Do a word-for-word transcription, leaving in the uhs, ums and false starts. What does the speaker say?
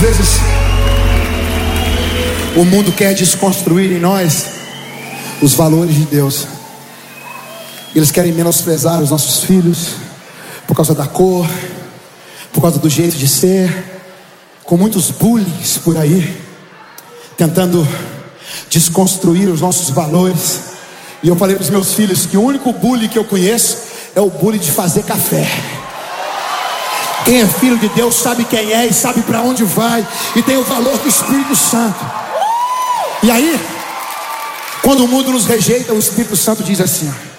vezes o mundo quer desconstruir em nós os valores de Deus. Eles querem menosprezar os nossos filhos por causa da cor, por causa do jeito de ser, com muitos bullies por aí, tentando desconstruir os nossos valores. E eu falei para os meus filhos que o único bullying que eu conheço é o bullying de fazer café. Quem é filho de Deus sabe quem é e sabe para onde vai, e tem o valor do Espírito Santo. E aí, quando o mundo nos rejeita, o Espírito Santo diz assim: